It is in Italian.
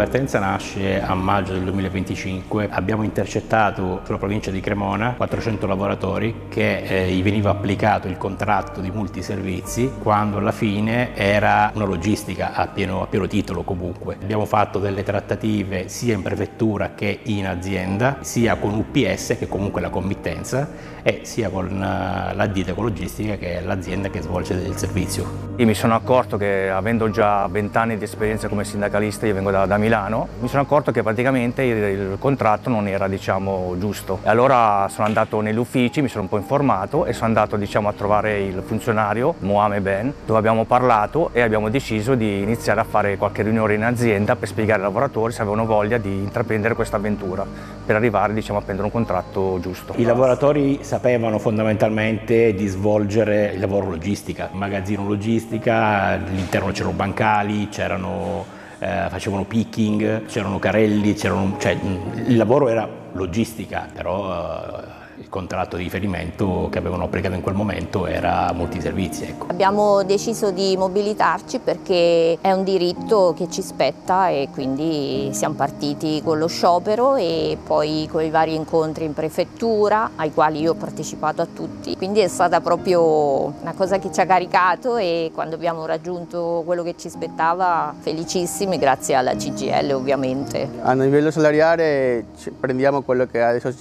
vertenza nasce a maggio del 2025, abbiamo intercettato sulla provincia di Cremona 400 lavoratori che gli veniva applicato il contratto di multiservizi quando alla fine era una logistica a pieno titolo comunque. Abbiamo fatto delle trattative sia in prefettura che in azienda, sia con UPS che comunque è la committenza e sia con l'Addita Ecologistica che è l'azienda che svolge il servizio. Io mi sono accorto che avendo già 20 anni di esperienza come sindacalista, io vengo da Milano, mi sono accorto che praticamente il contratto non era giusto. E allora sono andato negli uffici, mi sono un po' informato e sono andato a trovare il funzionario Mohamed Ben, dove abbiamo parlato e abbiamo deciso di iniziare a fare qualche riunione in azienda per spiegare ai lavoratori se avevano voglia di intraprendere questa avventura per arrivare a prendere un contratto giusto. I lavoratori sapevano fondamentalmente di svolgere il lavoro logistica, magazzino logistica, all'interno c'erano bancali, facevano picking, c'erano carrelli, il lavoro era logistica, però il contratto di riferimento che avevano applicato in quel momento era multiservizi. Ecco. Abbiamo deciso di mobilitarci perché è un diritto che ci spetta e quindi siamo partiti con lo sciopero e poi con i vari incontri in prefettura ai quali io ho partecipato a tutti. Quindi è stata proprio una cosa che ci ha caricato e quando abbiamo raggiunto quello che ci spettava felicissimi grazie alla CGIL ovviamente. A livello salariale prendiamo quello che adesso